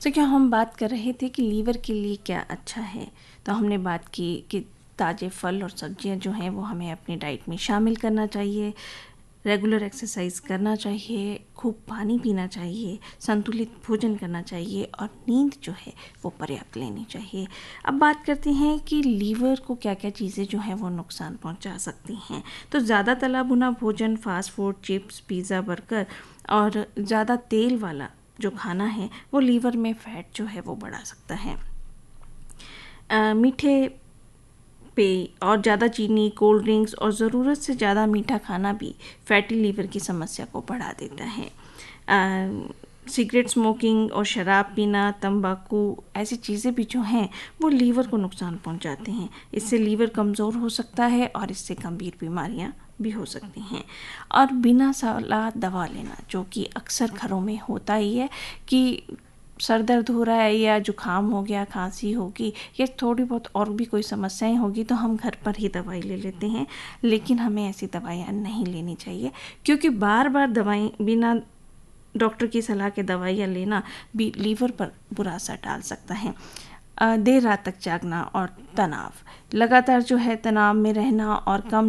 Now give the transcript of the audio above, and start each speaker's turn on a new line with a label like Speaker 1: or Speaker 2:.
Speaker 1: तो क्या हम बात कर रहे थे कि लीवर के लिए क्या अच्छा है। तो हमने बात की कि ताज़े फल और सब्जियां जो हैं वो हमें अपनी डाइट में शामिल करना चाहिए, रेगुलर एक्सरसाइज करना चाहिए, खूब पानी पीना चाहिए, संतुलित भोजन करना चाहिए और नींद जो है वो पर्याप्त लेनी चाहिए। अब बात करते हैं कि लीवर को क्या क्या चीज़ें जो हैं वो नुकसान पहुंचा सकती हैं। तो ज़्यादा तला भुना भोजन, fast food, chips, pizza, burger और ज़्यादा तेल वाला जो खाना है वो लीवर में फैट जो है वो बढ़ा सकता है। मीठे पेय और ज़्यादा चीनी, कोल्ड ड्रिंक्स और ज़रूरत से ज़्यादा मीठा खाना भी फैटी लीवर की समस्या को बढ़ा देता है। सिगरेट स्मोकिंग और शराब पीना, तंबाकू, ऐसी चीज़ें भी जो हैं वो लीवर को नुकसान पहुंचाते हैं। इससे लीवर कमज़ोर हो सकता है और इससे गंभीर बीमारियां भी हो सकती हैं। और बिना सलाह दवा लेना, जो कि अक्सर घरों में होता ही है कि सर दर्द हो रहा है या जुकाम हो गया, खांसी होगी या थोड़ी बहुत और भी कोई समस्याएं होगी तो हम घर पर ही दवाई ले लेते हैं। लेकिन हमें ऐसी दवाइयाँ नहीं लेनी चाहिए, क्योंकि बार बार दवाई बिना डॉक्टर की सलाह के दवाइयाँ लेना भी लीवर पर बुरा असर डाल सकता है। देर रात तक जागना और तनाव, लगातार जो है तनाव में रहना और कम